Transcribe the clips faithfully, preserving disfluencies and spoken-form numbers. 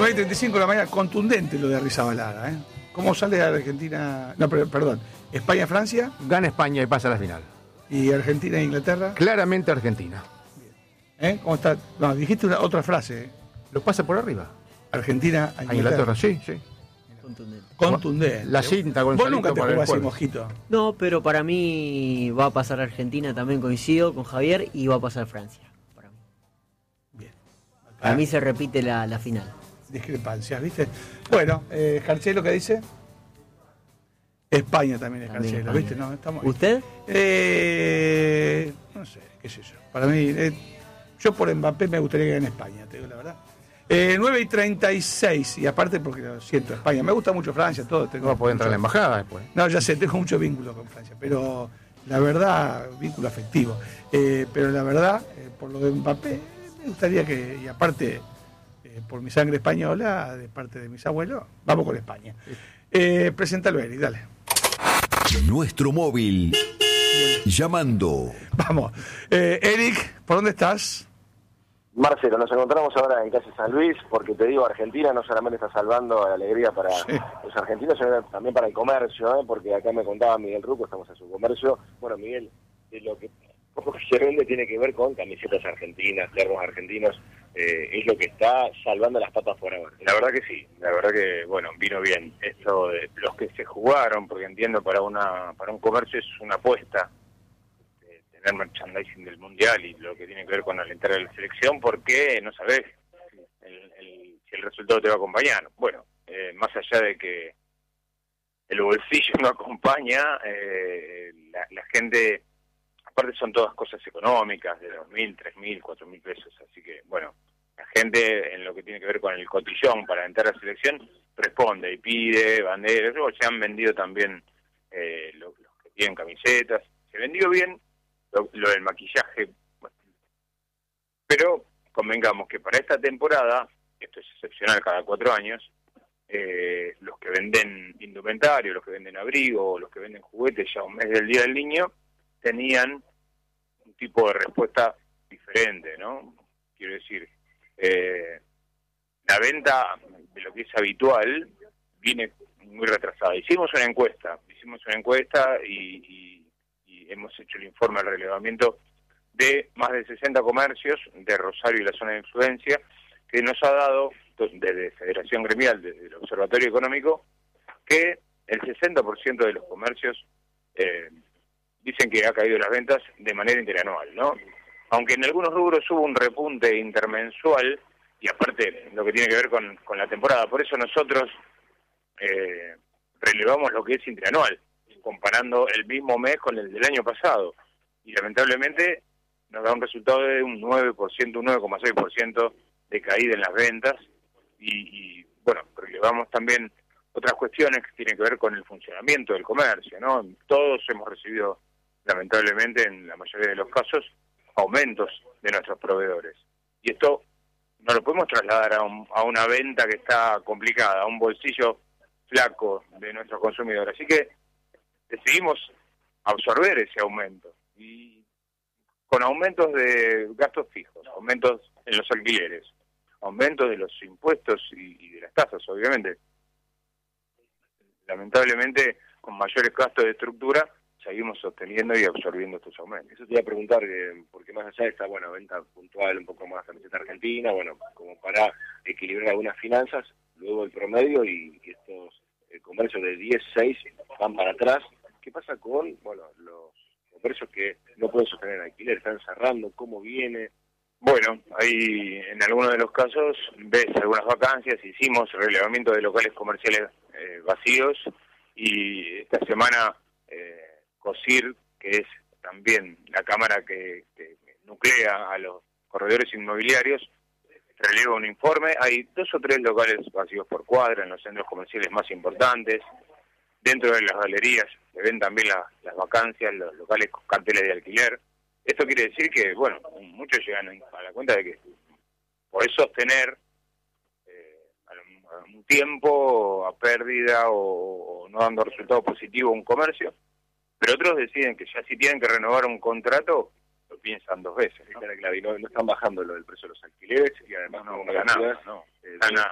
nueve y treinta y cinco de la mañana, contundente lo de Arrizabalaga, ¿eh? ¿Cómo sale Argentina? No, pero, perdón, España-Francia. Gana España y pasa a la final. ¿Y Argentina-Inglaterra? Claramente Argentina. ¿Eh? ¿Cómo está? No, dijiste una, otra frase. ¿eh? Lo pasa por arriba. Argentina a Inglaterra. Inglaterra, sí, sí. Contundente. Contundente. La cinta con Vos nunca te jugás así, Mosquito. No, pero para mí va a pasar Argentina, también coincido con Javier, y va a pasar Francia. Para mí. Bien. Acá. Para mí se repite la, la final. Discrepancias, ¿viste? Bueno, eh, Jarchelo, ¿qué dice? España también es También Jarchelo, España. ¿viste? No, estamos... ¿Usted? Eh, no sé, qué sé yo. Para mí, eh, yo por Mbappé me gustaría que gane España, te digo la verdad. Eh, nueve y treinta y seis, y aparte porque lo siento, España. Me gusta mucho Francia, todo. Tengo no va a poder entrar a la embajada después. No, ya sé, tengo mucho vínculo con Francia, pero la verdad, vínculo afectivo. Eh, pero la verdad, eh, por lo de Mbappé, me gustaría que, y aparte, eh, por mi sangre española, de parte de mis abuelos, vamos con España. Eh, preséntalo, Eric, dale. Nuestro móvil. Llamando. Vamos. Eh, Eric, ¿por dónde estás? Marcelo, nos encontramos ahora en Calle San Luis, porque te digo, Argentina no solamente está salvando la alegría para sí. los argentinos, sino también para el comercio, ¿eh? Porque acá me contaba Miguel Ruco, estamos en su comercio. Bueno, Miguel, de lo que poco que se vende tiene que ver con camisetas argentinas, termos argentinos, eh, es lo que está salvando las papas por ahora. La verdad que sí, la verdad que, bueno, vino bien. Esto de los que se jugaron, porque entiendo para una para un comercio es una apuesta, el merchandising del mundial y lo que tiene que ver con alentar a la selección, porque no sabés el, el, si el resultado te va a acompañar. Bueno, eh, más allá de que el bolsillo no acompaña, eh, la, la gente, aparte son todas cosas económicas, de dos mil, tres mil, cuatro mil pesos, así que bueno, la gente en lo que tiene que ver con el cotillón para entrar a la selección responde y pide banderas. Luego se han vendido también eh, los, los que tienen camisetas, se vendió bien. Lo, lo del maquillaje, bueno. Pero convengamos que para esta temporada, esto es excepcional cada cuatro años, eh, los que venden indumentario, los que venden abrigo, los que venden juguetes ya un mes del Día del Niño, tenían un tipo de respuesta diferente, ¿no? Quiero decir, eh, la venta de lo que es habitual viene muy retrasada. Hicimos una encuesta, hicimos una encuesta y... y hemos hecho el informe al relevamiento de más de sesenta comercios de Rosario y la zona de influencia, que nos ha dado, desde Federación Gremial, desde el Observatorio Económico, que el sesenta por ciento de los comercios eh, dicen que ha caído las ventas de manera interanual, ¿no? Aunque en algunos rubros hubo un repunte intermensual, y aparte lo que tiene que ver con, con la temporada, por eso nosotros eh, relevamos lo que es interanual, comparando el mismo mes con el del año pasado, y lamentablemente nos da un resultado de un nueve por ciento, un nueve coma seis por ciento de caída en las ventas, y, y bueno, relevamos también otras cuestiones que tienen que ver con el funcionamiento del comercio, ¿no? Todos hemos recibido, lamentablemente, en la mayoría de los casos, aumentos de nuestros proveedores, y esto no lo podemos trasladar a, un, a una venta que está complicada, a un bolsillo flaco de nuestros consumidores, así que decidimos absorber ese aumento, y con aumentos de gastos fijos, aumentos en los alquileres, aumentos de los impuestos y, y de las tasas, obviamente. Lamentablemente, con mayores gastos de estructura, seguimos sosteniendo y absorbiendo estos aumentos. Eso te iba a preguntar, eh, porque más allá de esta buena venta puntual, un poco más camiseta argentina, bueno, como para equilibrar algunas finanzas, luego el promedio y, y estos eh, comercios de diez, seis van para atrás. ¿Qué pasa con, bueno, los comercios que no pueden sostener alquiler, están cerrando? ¿Cómo viene? Bueno, ahí en algunos de los casos ves algunas vacancias, hicimos relevamiento de locales comerciales eh, vacíos, y esta semana eh, COSIR, que es también la cámara que, que nuclea a los corredores inmobiliarios, releva un informe. Hay dos o tres locales vacíos por cuadra en los centros comerciales más importantes. Dentro de las galerías se ven también la, las vacancias, los locales con carteles de alquiler. Esto quiere decir que, bueno, muchos llegan a la cuenta de que podés sostener eh, a un tiempo a pérdida o, o no dando resultado positivo un comercio, pero otros deciden que ya si tienen que renovar un contrato, lo piensan dos veces, ¿no? Claro, y no, no están bajando lo del precio de los alquileres, y además no, no, no, nada, no. Eh, Están a,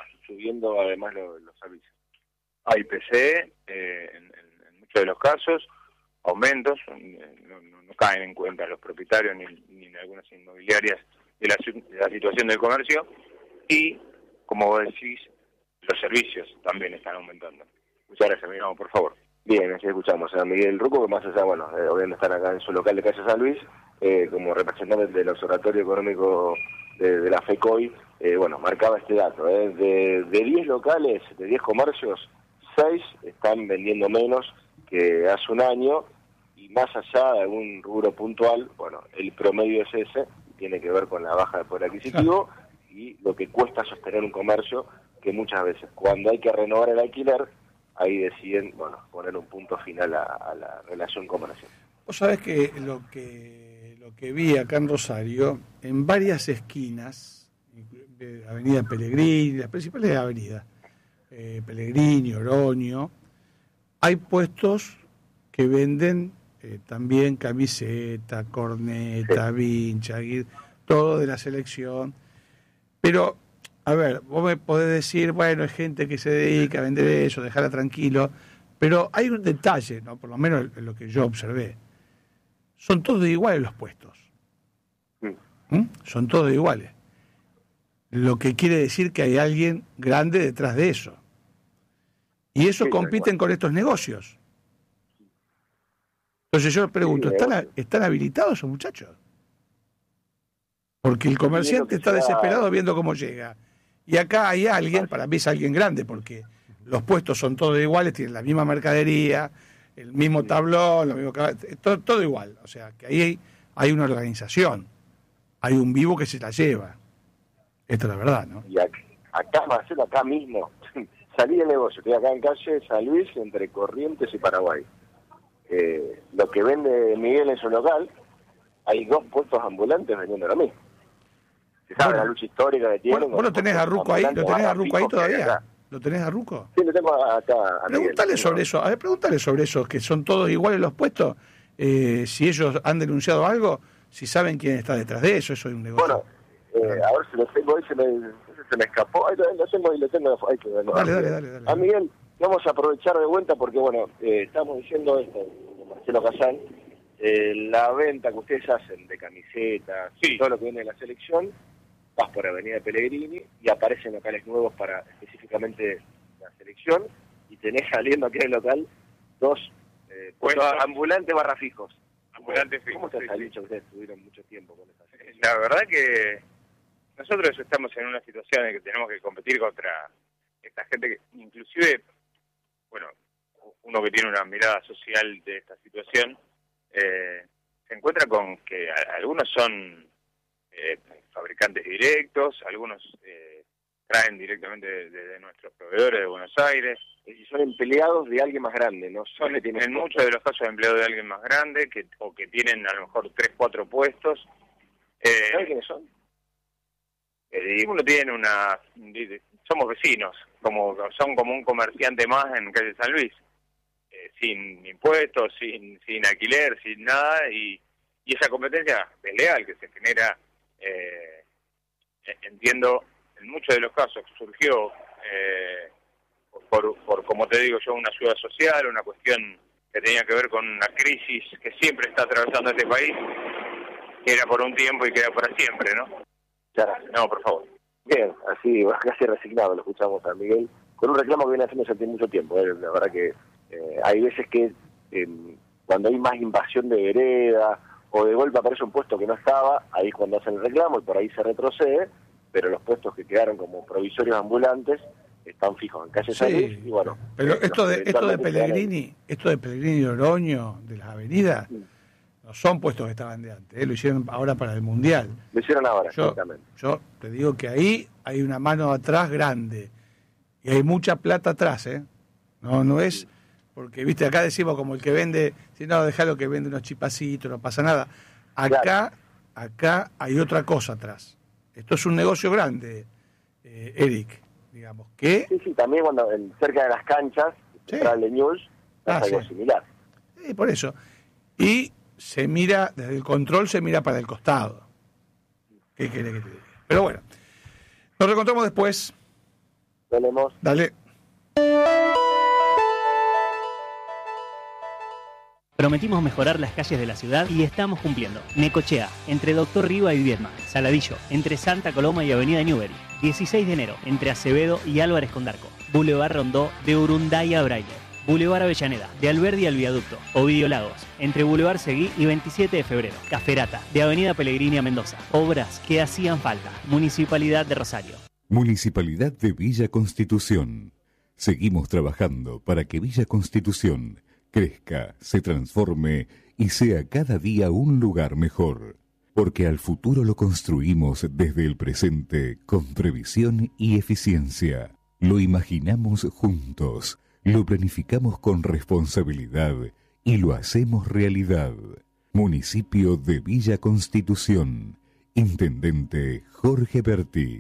subiendo además lo, los servicios. Hay P C, eh, en, en, en muchos de los casos, aumentos, eh, no, no, no caen en cuenta los propietarios ni, ni en algunas inmobiliarias de la, de la situación del comercio, y, como vos decís, los servicios también están aumentando. Muchas gracias, Miguel, por favor. Bien, así escuchamos a Miguel Ruco, que más allá, bueno, eh, obviamente están acá en su local de Calle San Luis, eh, como representante del Observatorio Económico de, de la FECOI, eh, bueno, marcaba este dato, eh, de, de diez locales, de diez comercios, seis están vendiendo menos que hace un año, y más allá de algún rubro puntual, bueno, el promedio es ese, tiene que ver con la baja de poder adquisitivo y lo que cuesta sostener un comercio, que muchas veces cuando hay que renovar el alquiler, ahí deciden, bueno, poner un punto final a, a la relación comercial. Vos sabés que lo que lo que vi acá en Rosario, en varias esquinas, de Avenida Pellegrini, las principales avenidas, eh, Pellegrini, Oroño, hay puestos que venden eh, también camiseta, corneta, sí. vincha, todo de la selección. Pero, a ver, vos me podés decir, bueno, hay gente que se dedica a vender eso, dejarla tranquilo, pero hay un detalle, ¿no? Por lo menos en lo que yo observé. Son todos iguales los puestos. ¿Mm? Son todos iguales. Lo que quiere decir que hay alguien grande detrás de eso. Y eso sí, compiten con estos negocios. Entonces yo pregunto, sí, ¿están, ¿están habilitados esos muchachos? Porque el comerciante está desesperado viendo cómo llega. Y acá hay alguien, para mí es alguien grande, porque los puestos son todos iguales, tienen la misma mercadería, el mismo tablón, lo mismo, todo, todo igual. O sea, que ahí hay, hay una organización, hay un vivo que se la lleva. Esta es la verdad, ¿no? Y acá, acá Marcelo, acá mismo, salí del negocio, estoy acá en calle San Luis, entre Corrientes y Paraguay. Eh, lo que vende Miguel en su local, hay dos puestos ambulantes vendiendo lo mismo. Se sabe bueno, la lucha histórica que tiene. ¿Vos lo tenés a Ruco ahí? ¿Lo tenés a Ruco ahí todavía? ¿Lo tenés a Ruco? Sí, lo tengo acá. A Pregúntale Miguel, sobre eso. A ver, pregúntale sobre eso, que son todos iguales los puestos. Eh, si ellos han denunciado algo, si saben quién está detrás de eso, eso es un negocio. Bueno, eh, a ver si lo tengo ahí, se me, se me escapó. Ahí lo tengo y lo tengo. Ahí, no, dale, dale, dale, dale. A Miguel, vamos a aprovechar de vuelta porque, bueno, eh, estamos diciendo esto, Marcelo Casán, eh, la venta que ustedes hacen de camisetas, sí, todo lo que viene de la selección, vas por Avenida Pellegrini y aparecen locales nuevos para específicamente la selección y tenés saliendo aquí en el local dos eh, puestos ambulantes barra fijos. Ambulantes fijos. ¿Cómo te sí, has sí. dicho que ustedes tuvieron mucho tiempo con esa selección? La verdad que nosotros estamos en una situación en que tenemos que competir contra esta gente que inclusive, bueno, uno que tiene una mirada social de esta situación, eh, se encuentra con que a, algunos son eh, fabricantes directos, algunos eh, traen directamente desde de, de nuestros proveedores de Buenos Aires. Y son empleados de alguien más grande, ¿no? Son en, en muchos de los casos empleados de alguien más grande, que o que tienen a lo mejor tres, cuatro puestos. Eh, ¿Sabes quiénes son? Eh, y uno tiene una... Somos vecinos, como son como un comerciante más en calle San Luis. Sin impuestos, sin sin alquiler, sin nada, y, y esa competencia desleal que se genera, eh, entiendo, en muchos de los casos surgió eh, por, por, como te digo yo, una ayuda social, una cuestión que tenía que ver con una crisis que siempre está atravesando este país, que era por un tiempo y que era para siempre, ¿no? Claro. No, por favor. Bien, así, casi resignado, lo escuchamos a Miguel, con un reclamo que viene haciendo hace mucho tiempo, ¿eh? La verdad que Eh, hay veces que eh, cuando hay más invasión de vereda o de golpe aparece un puesto que no estaba, ahí es cuando hacen el reclamo y por ahí se retrocede, pero los puestos que quedaron como provisorios ambulantes están fijos en calle San Luis. Sí, y bueno, pero eh, esto de esto de Pellegrini, esto de Pellegrini y Oroño, de las avenidas, sí, no son puestos que estaban de antes, ¿eh? Lo hicieron ahora para el Mundial. Lo hicieron ahora, yo, exactamente. Yo te digo que ahí hay una mano atrás grande y hay mucha plata atrás, ¿eh? No, no es... Porque, viste, acá decimos como el que vende, si no, dejalo que vende unos chipacitos, no pasa nada. Acá, claro, acá hay otra cosa atrás. Esto es un negocio grande, eh, Eric, digamos, que... Sí, sí, también cuando en, cerca de las canchas, sí, Central News, ah, es algo sí, similar. Sí, por eso. Y se mira, desde el control se mira para el costado. ¿Qué querés que te diga? Pero bueno, nos reencontramos después. Tenemos. Dale. Prometimos mejorar las calles de la ciudad y estamos cumpliendo. Necochea, entre Doctor Riva y Viedma. Saladillo, entre Santa Coloma y Avenida Newbery. dieciséis de enero, entre Acevedo y Álvarez Condarco. Boulevard Rondó, de Urunday a Braille. Boulevard Avellaneda, de Alberdi al Viaducto. Ovidio Lagos, entre Boulevard Seguí y veintisiete de febrero. Caferata, de Avenida Pellegrini a Mendoza. Obras que hacían falta. Municipalidad de Rosario. Municipalidad de Villa Constitución. Seguimos trabajando para que Villa Constitución crezca, se transforme y sea cada día un lugar mejor. Porque al futuro lo construimos desde el presente con previsión y eficiencia. Lo imaginamos juntos, lo planificamos con responsabilidad y lo hacemos realidad. Municipio de Villa Constitución. Intendente Jorge Berti.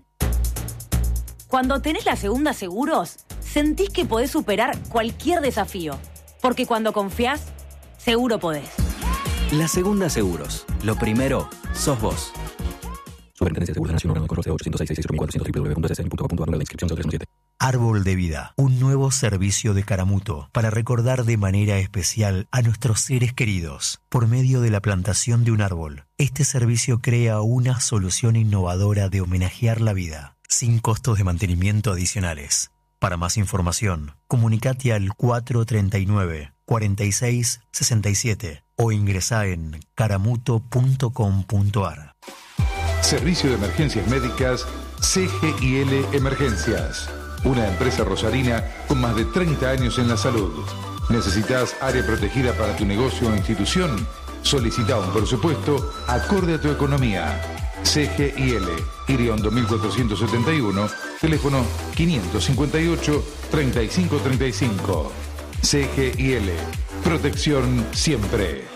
Cuando tenés la Segunda Seguros, sentís que podés superar cualquier desafío. Porque cuando confiás, seguro podés. La Segunda Seguros. Lo primero, sos vos. Superintendencia de Seguros Nacional, ochocientos seis, seiscientos cuatrocientos, doble u doble u doble u punto s s punto com punto a r, la inscripción cero tres siete. Árbol de Vida, un nuevo servicio de Caramuto para recordar de manera especial a nuestros seres queridos por medio de la plantación de un árbol. Este servicio crea una solución innovadora de homenajear la vida, sin costos de mantenimiento adicionales. Para más información, comunicate al cuatro treinta y nueve, cuarenta y seis, sesenta y siete o ingresá en caramuto punto com punto a r. Servicio de Emergencias Médicas C G I L Emergencias. Una empresa rosarina con más de treinta años en la salud. ¿Necesitas área protegida para tu negocio o institución? Solicita un presupuesto acorde a tu economía. C G I L, Iriondo mil cuatrocientos setenta y uno, teléfono quinientos cincuenta y ocho, treinta y cinco treinta y cinco. C G I L, protección siempre.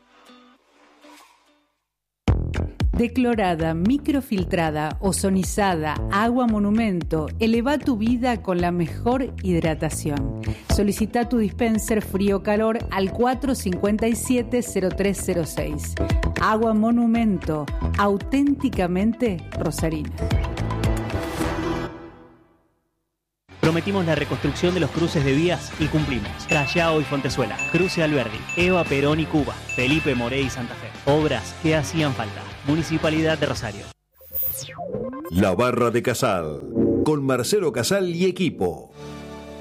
Declorada, microfiltrada, ozonizada, agua monumento, eleva tu vida con la mejor hidratación. Solicita tu dispenser frío-calor al cuatro cincuenta y siete, cero tres cero seis. Agua monumento, auténticamente rosarina. Prometimos la reconstrucción de los cruces de vías y cumplimos. Callao y Fontezuela, Cruce Alberdi, Eva Perón y Cuba, Felipe Morey y Santa Fe. Obras que hacían falta. Municipalidad de Rosario. La Barra de Casal, con Marcelo Casal y equipo.